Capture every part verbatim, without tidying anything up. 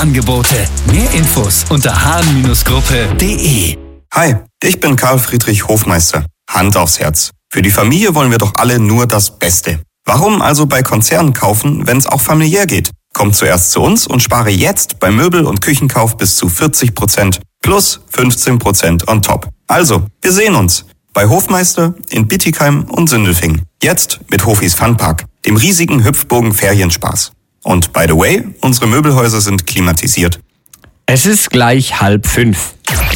Angebote. Mehr Infos unter hahn Gruppe punkt de. Hi, ich bin Karl Friedrich Hofmeister. Hand aufs Herz. Für die Familie wollen wir doch alle nur das Beste. Warum also bei Konzernen kaufen, wenn es auch familiär geht? Komm zuerst zu uns und spare jetzt beim Möbel- und Küchenkauf bis zu vierzig Prozent plus fünfzehn Prozent on top. Also, wir sehen uns bei Hofmeister in Bietigheim und Sindelfingen. Jetzt mit Hofis Funpark, dem riesigen Hüpfbogen-Ferienspaß. Und by the way, unsere Möbelhäuser sind klimatisiert. Es ist gleich halb fünf.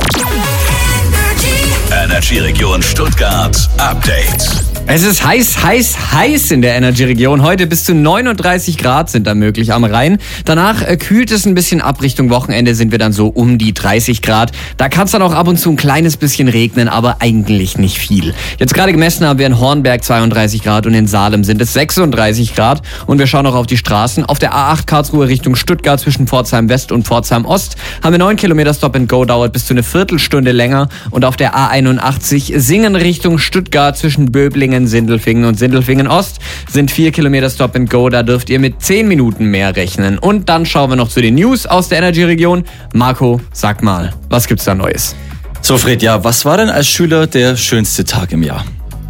Energy-Region Stuttgart Update. Es ist heiß, heiß, heiß in der Energy-Region. Heute bis zu neununddreißig Grad sind da möglich am Rhein. Danach äh, kühlt es ein bisschen ab. Richtung Wochenende sind wir dann so um die dreißig Grad. Da kann es dann auch ab und zu ein kleines bisschen regnen, aber eigentlich nicht viel. Jetzt gerade gemessen haben wir in Hornberg zweiunddreißig Grad und in Salem sind es sechsunddreißig Grad. Und wir schauen auch auf die Straßen. Auf der A acht Karlsruhe Richtung Stuttgart zwischen Pforzheim West und Pforzheim Ost haben wir neun Kilometer Stop and Go, dauert bis zu eine Viertelstunde länger. Und auf der A einundachtzig Singen Richtung Stuttgart zwischen Böblingen, Sindelfingen und Sindelfingen Ost sind vier Kilometer Stop and Go. Da dürft ihr mit zehn Minuten mehr rechnen. Und dann schauen wir noch zu den News aus der Energy-Region. Marco, sag mal, was gibt's da Neues? So Fred, ja, was war denn als Schüler der schönste Tag im Jahr?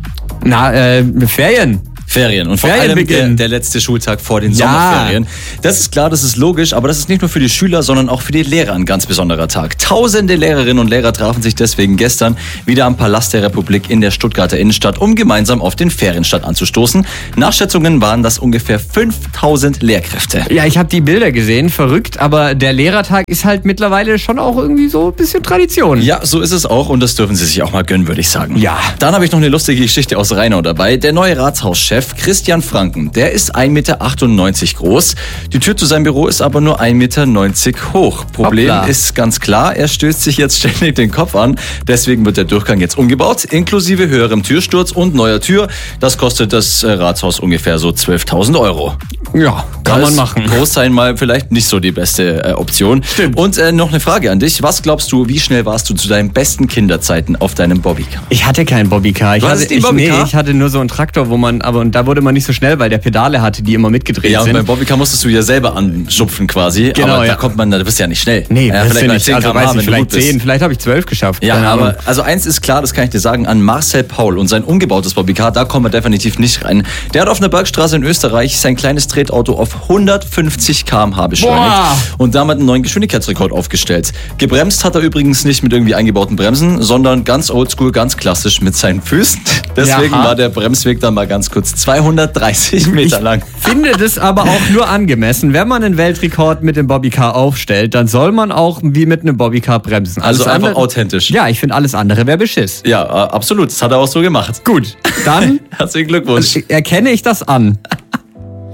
Na, äh, Ferien. Ferien und vor allem der, der letzte Schultag vor den Ja. Sommerferien. Das ist klar, das ist logisch, aber das ist nicht nur für die Schüler, sondern auch für die Lehrer ein ganz besonderer Tag. Tausende Lehrerinnen und Lehrer trafen sich deswegen gestern wieder am Palast der Republik in der Stuttgarter Innenstadt, um gemeinsam auf den Ferienstart anzustoßen. Nach Schätzungen waren das ungefähr fünftausend Lehrkräfte. Ja, ich habe die Bilder gesehen, verrückt, aber der Lehrertag ist halt mittlerweile schon auch irgendwie so ein bisschen Tradition. Ja, so ist es auch und das dürfen Sie sich auch mal gönnen, würde ich sagen. Ja. Dann habe ich noch eine lustige Geschichte aus Rheinau dabei. Der neue Ratshauschef Christian Franken, der ist ein Meter achtundneunzig groß. Die Tür zu seinem Büro ist aber nur ein Meter neunzig hoch. Problem Hoppla. ist ganz klar, er stößt sich jetzt ständig den Kopf an. Deswegen wird der Durchgang jetzt umgebaut, inklusive höherem Türsturz und neuer Tür. Das kostet das äh, Ratshaus ungefähr so zwölftausend Euro. Ja, kann Da man ist machen. Groß sein mal vielleicht nicht so die beste äh, Option. Stimmt. Und äh, noch eine Frage an dich. Was glaubst du, wie schnell warst du zu deinen besten Kinderzeiten auf deinem Bobbycar? Ich hatte keinen Bobbycar. Ich Du hatte, hattest nie ich, Bobbycar? Nee, ich hatte nur so einen Traktor, wo man, aber und da wurde man nicht so schnell, weil der Pedale hatte, die immer mitgedreht Ja, und sind. beim Bobbycar musstest du ja selber anschupfen quasi. Genau, aber ja. da kommt man, da bist du ja nicht schnell. Nee, ja, das vielleicht finde mal ich, zehn also Kilometer pro weiß ich, Stunde, wenn du vielleicht gut bist. zehn, vielleicht habe ich zwölf geschafft. Ja, Keine Ahnung. aber also eins ist klar, das kann ich dir sagen, an Marcel Paul und sein umgebautes Bobbycar, da kommen wir definitiv nicht rein. Der hat auf einer Bergstraße in Österreich sein kleines Tretauto auf hundertfünfzig Kilometer pro Stunde beschleunigt Boah. und damit einen neuen Geschwindigkeitsrekord aufgestellt. Gebremst hat er übrigens nicht mit irgendwie eingebauten Bremsen, sondern ganz oldschool, ganz klassisch mit seinen Füßen. Deswegen Jaha. war der Bremsweg dann mal ganz kurz zweihundertdreißig Meter lang. Finde das aber auch nur angemessen. Wenn man einen Weltrekord mit dem Bobbycar aufstellt, dann soll man auch wie mit einem Bobbycar bremsen. Also Alles einfach andere- authentisch. Ja, ich finde alles andere wäre Beschiss. Ja, äh, absolut. Das hat er auch so gemacht. Gut, dann Herzlichen Glückwunsch. erkenne ich das an.